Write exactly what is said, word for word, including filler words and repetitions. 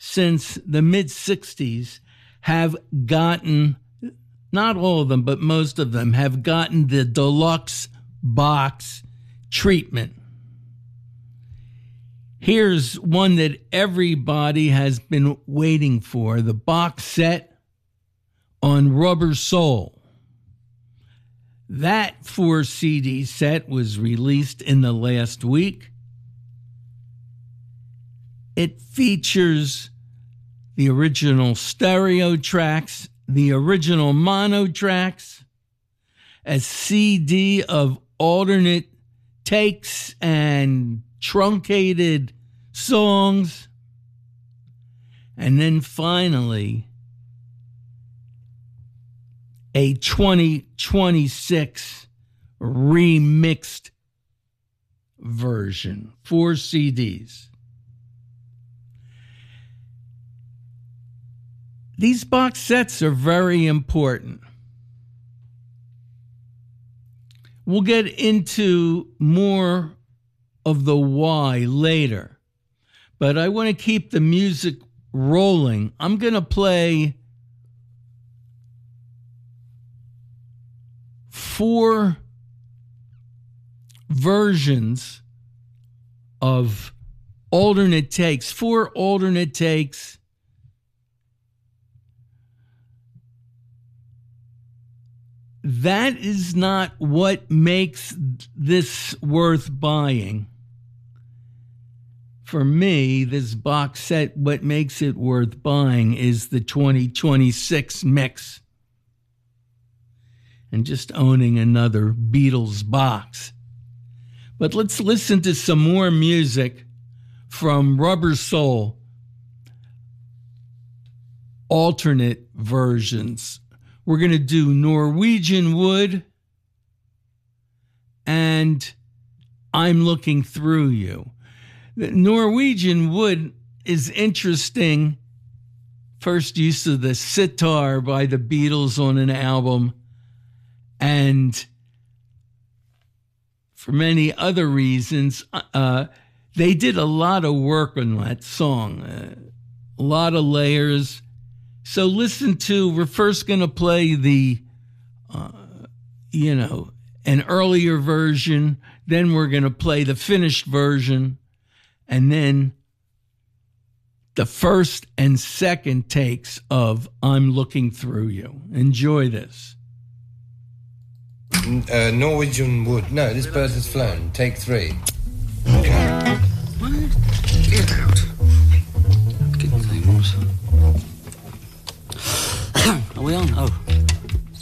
since the mid-sixties have gotten, not all of them, but most of them have gotten the deluxe box treatment. Here's one that everybody has been waiting for, the box set on Rubber Soul. That four C D set was released in the last week. It features the original stereo tracks, the original mono tracks, a C D of alternate takes and truncated songs, and then finally a twenty twenty-six remixed version, four C Ds. These box sets are very important. We'll get into more of the why later, but I want to keep the music rolling. I'm going to play four versions of alternate takes, four alternate takes that is not what makes this worth buying. For me, this box set, what makes it worth buying is the twenty twenty-six mix. And just owning another Beatles box. But let's listen to some more music from Rubber Soul. Alternate versions. We're going to do Norwegian Wood and I'm Looking Through You. The Norwegian Wood is interesting. First use of the sitar by the Beatles on an album, and for many other reasons, uh, they did a lot of work on that song, uh, a lot of layers. So listen to, we're first going to play the, uh, you know, an earlier version. Then we're going to play the finished version. And then the first and second takes of I'm Looking Through You. Enjoy this. Uh, Norwegian Wood. No, this bird has flown. Take three. Okay. What? Get out. Get the thing, Are we on? Oh.